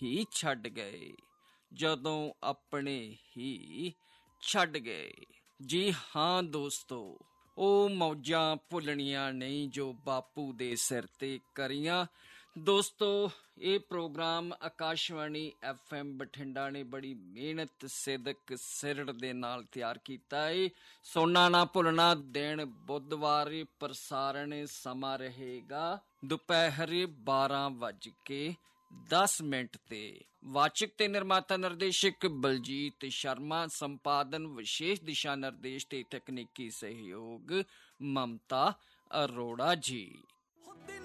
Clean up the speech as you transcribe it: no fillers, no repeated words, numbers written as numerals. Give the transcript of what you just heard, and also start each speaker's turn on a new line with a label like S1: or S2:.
S1: ਹੀ ਛੱਡ ਗਏ, ਜਦੋਂ ਆਪਣੇ ਹੀ ਛੱਡ ਗਏ। ਜੀ ਹਾਂ ਦੋਸਤੋ, ਉਹ ਮੌਜਾਂ ਭੁੱਲਣੀਆਂ ਨਹੀਂ ਜੋ ਬਾਪੂ ਦੇ ਸਿਰ 'ਤੇ ਕਰੀਆਂ। ਦੋਸਤੋ, ਇਹ ਪ੍ਰੋਗਰਾਮ ਆਕਾਸ਼ਵਾਣੀ FM ਬਠਿੰਡਾ ਨੇ ਬੜੀ ਮਿਹਨਤ ਸਿਦਕ ਸਿਰੜ ਦੇ ਨਾਲ ਤਿਆਰ ਕੀਤਾ ਏ। ਸੁਣਨਾ ਨਾ ਭੁੱਲਣਾ। ਦਿਨ ਬੁੱਧਵਾਰ ਪ੍ਰਸਾਰਣ ਸਮਾਂ ਰਹੇਗਾ ਦੁਪਹਿਰ 12:10 ਤੇ। ਵਾਚਕ ਤੇ ਨਿਰਮਾਤਾ ਨਿਰਦੇਸ਼ਕ ਬਲਜੀਤ ਸ਼ਰਮਾ, ਸੰਪਾਦਨ ਵਿਸ਼ੇਸ਼ ਦਿਸ਼ਾ ਨਿਰਦੇਸ਼ ਤੇ ਤਕਨੀਕੀ ਸਹਿਯੋਗ ਮਮਤਾ ਅਰੋੜਾ ਜੀ।